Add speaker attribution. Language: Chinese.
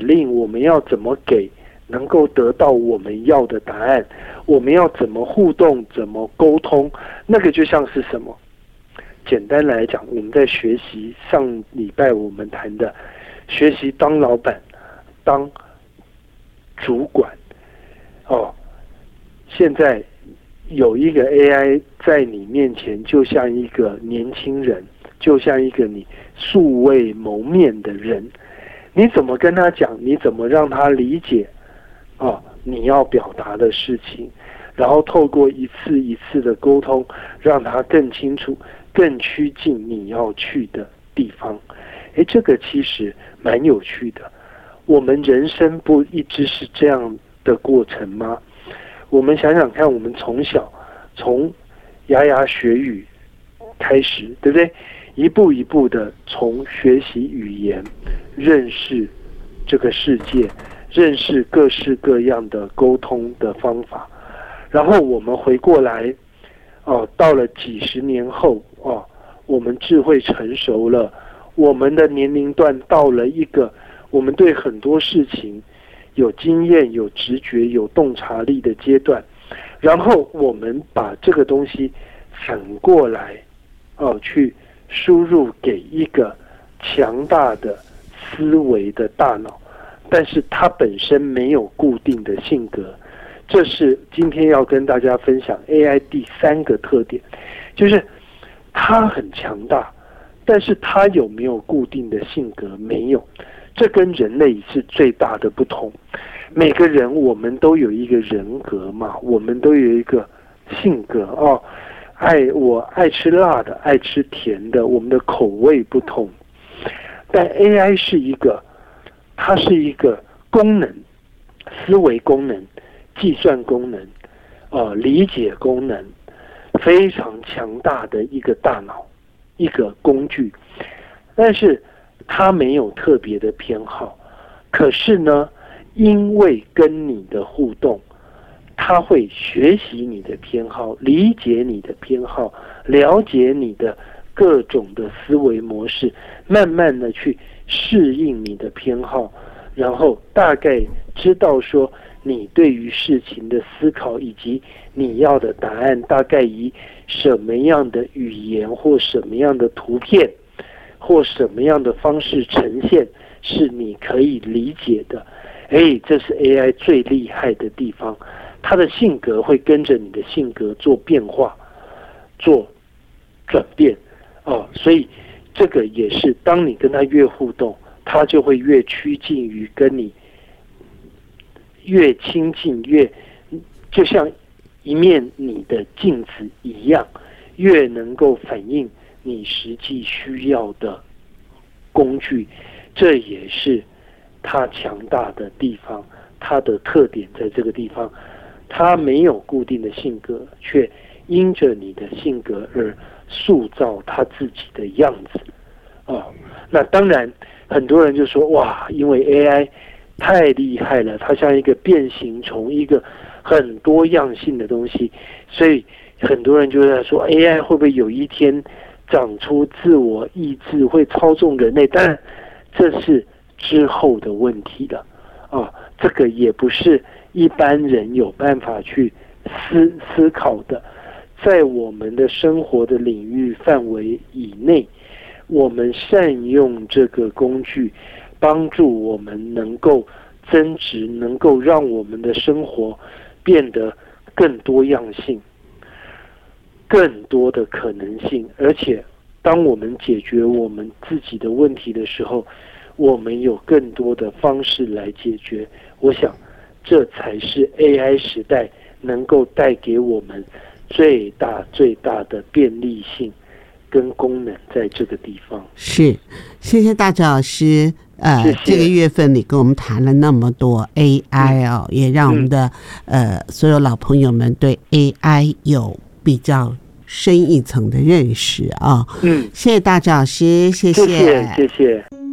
Speaker 1: 令，我们要怎么给能够得到我们要的答案，我们要怎么互动，怎么沟通，那个就像是什么？简单来讲，我们在学习上礼拜我们谈的，学习当老板、当主管。现在有一个 AI 在你面前，就像一个年轻人，就像一个你素未谋面的人，你怎么跟他讲？你怎么让他理解你要表达的事情？然后透过一次一次的沟通，让他更清楚、更趋近你要去的地方。这个其实蛮有趣的。我们人生不一直是这样的过程吗？我们想想看，我们从小从牙牙学语开始，对不对？一步一步的从学习语言，认识这个世界，认识各式各样的沟通的方法。然后我们回过来，到了几十年后，我们智慧成熟了，我们的年龄段到了一个我们对很多事情有经验、有直觉、有洞察力的阶段，然后我们把这个东西反过来，去输入给一个强大的思维的大脑，但是它本身没有固定的性格。这是今天要跟大家分享 AI 第3个特点，就是它很强大，但是它有没有固定的性格？没有。这跟人类是最大的不同。每个人我们都有一个人格嘛，我们都有一个性格我爱吃辣的，爱吃甜的，我们的口味不同。但 AI 它是一个功能，思维功能、计算功能、理解功能非常强大的一个大脑，一个工具。但是它没有特别的偏好，可是呢，因为跟你的互动，它会学习你的偏好，理解你的偏好，了解你的各种的思维模式，慢慢的去适应你的偏好，然后大概知道说你对于事情的思考以及你要的答案大概以什么样的语言或什么样的图片或什么样的方式呈现是你可以理解的。这是 AI 最厉害的地方，它的性格会跟着你的性格做变化、做转变所以这个也是当你跟它越互动，它就会越趋近于跟你越亲近，就像一面你的镜子一样，越能够反映你实际需要的工具。这也是它强大的地方，它的特点在这个地方。它没有固定的性格，却因着你的性格而塑造它自己的样子那当然很多人就说哇，因为 AI 太厉害了，它像一个变形虫，一个很多样性的东西，所以很多人就在说 AI 会不会有一天长出自我意志，会操纵人类？当然这是之后的问题了这个也不是一般人有办法去思考的。在我们的生活的领域范围以内，我们善用这个工具，帮助我们能够增值，能够让我们的生活变得更多样性，更多的可能性。而且当我们解决我们自己的问题的时候，我们有更多的方式来解决。我想这才是 AI 时代能够带给我们最大的便利性跟功能，在这个地方。
Speaker 2: 是，谢谢大哲老师。
Speaker 1: 谢谢。
Speaker 2: 这个月份你跟我们谈了那么多 AI 也让我们的所有老朋友们对 AI 有比较深一层的认识谢谢大哲老师，谢谢。
Speaker 1: 谢谢。